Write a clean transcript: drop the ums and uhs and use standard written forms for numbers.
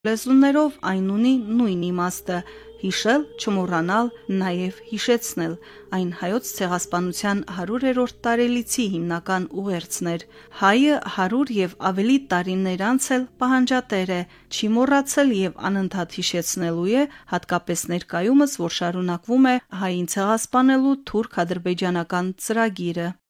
լեզուներով այն ունի նույն իմաստը՝ հիշել, չմոռանալ, նաև հիշեցնել։ Այն հայոց ցեղասպանության 100-րդ տարելիցի հիմնական ուղերձն էր։ Հայը 100 եւ ավելի տարիներ անց էլ պահանջատեր է, չի մոռացել եւ անընդհատ հիշեցնելու է, հատկապես ներկայումս, որ շարունակվում է հային ցեղասպանելու թուրք-ադրբեջանական ծրագիրը։